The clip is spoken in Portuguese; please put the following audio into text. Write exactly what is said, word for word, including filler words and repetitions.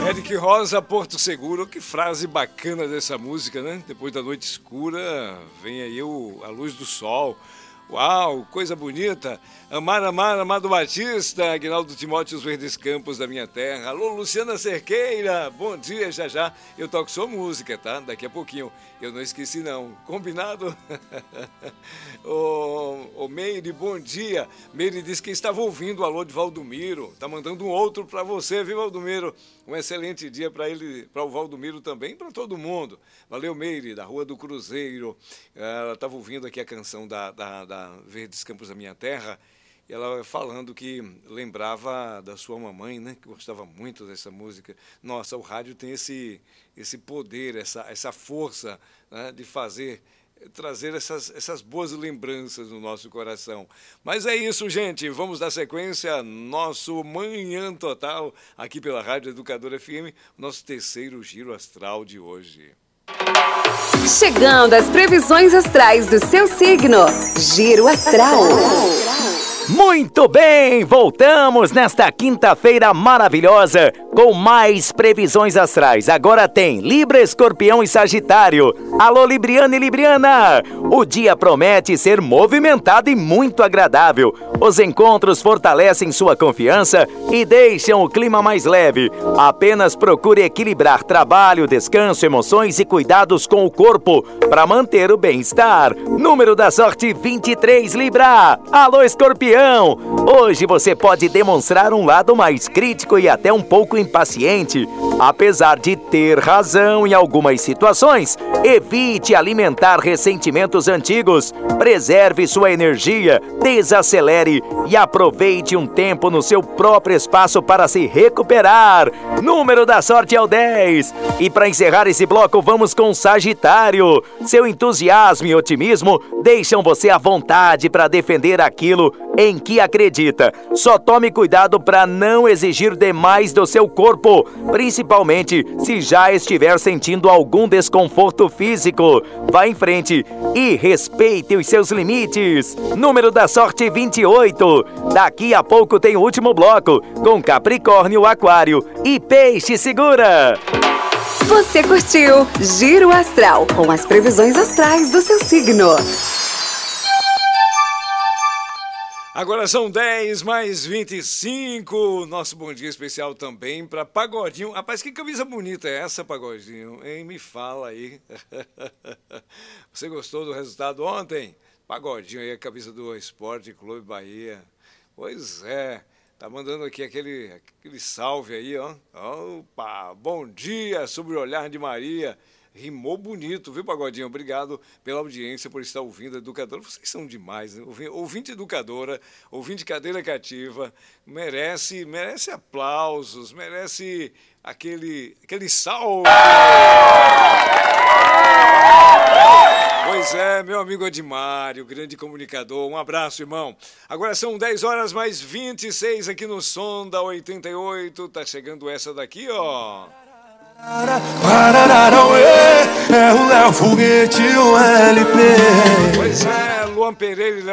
Eric Rosa, Porto Seguro. Que frase bacana dessa música, né? Depois da noite escura, vem aí o, a luz do sol. Uau, coisa bonita. Amar, amar, Amado Batista, Aguinaldo Timóteo, os Verdes Campos da minha terra. Alô, Luciana Cerqueira, bom dia, já já. Eu toco sua música, tá? Daqui a pouquinho. Eu não esqueci, não. Combinado? Ô, ô, Meire, bom dia. Meire disse que estava ouvindo o alô de Valdomiro. Tá mandando um outro para você, viu, Valdomiro? Um excelente dia para ele, para o Valdomiro também e para todo mundo. Valeu, Meire, da Rua do Cruzeiro. Ela estava ouvindo aqui a canção da, da, da Verdes Campos da minha terra. E ela falando que lembrava da sua mamãe, né? Que gostava muito dessa música. Nossa, o rádio tem esse, esse poder, essa, essa força, né, de fazer, trazer essas, essas boas lembranças no nosso coração. Mas é isso, gente. Vamos dar sequência. Nosso Manhã Total, aqui pela Rádio Educadora F M, nosso terceiro Giro Astral de hoje. Chegando às previsões astrais do seu signo. Giro Astral. Muito bem, voltamos nesta quinta-feira maravilhosa com mais previsões astrais. Agora tem Libra, Escorpião e Sagitário. Alô, Libriana e Libriana! O dia promete ser movimentado e muito agradável. Os encontros fortalecem sua confiança e deixam o clima mais leve. Apenas procure equilibrar trabalho, descanso, emoções e cuidados com o corpo para manter o bem-estar. Número da sorte vinte e três, Libra. Alô, Escorpião! Hoje você pode demonstrar um lado mais crítico e até um pouco impaciente. Apesar de ter razão em algumas situações, evite alimentar ressentimentos antigos. Preserve sua energia, desacelere e aproveite um tempo no seu próprio espaço para se recuperar. Número da sorte é o dez. E para encerrar esse bloco, vamos com Sagitário. Seu entusiasmo e otimismo deixam você à vontade para defender aquilo em que acredita. Só tome cuidado para não exigir demais do seu corpo, principalmente se já estiver sentindo algum desconforto físico. Vá em frente e respeite os seus limites. Número da sorte vinte e oito. Daqui a pouco tem o último bloco com Capricórnio, Aquário e Peixe. Segura! Você curtiu Giro Astral com as previsões astrais do seu signo. Agora são dez mais vinte e cinco. Nosso bom dia especial também para Pagodinho. Rapaz, que camisa bonita é essa, Pagodinho? Hein? Me fala aí. Você gostou do resultado ontem? Pagodinho aí, a camisa do Esporte Clube Bahia. Pois é. Tá mandando aqui aquele, aquele salve aí, ó. Opa, bom dia sobre o olhar de Maria. Rimou bonito, viu, Pagodinho? Obrigado pela audiência, por estar ouvindo a Educadora. Vocês são demais, né? Ouvinte Educadora, ouvinte Cadeira Cativa, merece, merece aplausos, merece aquele, aquele salve. Pois é, meu amigo Edmário, grande comunicador. Um abraço, irmão. Agora são dez horas mais vinte e seis aqui no som da oitenta e oito. Tá chegando essa daqui, ó. É o Léo Foguete, o L P. Pois é, Luan Pereira e Léo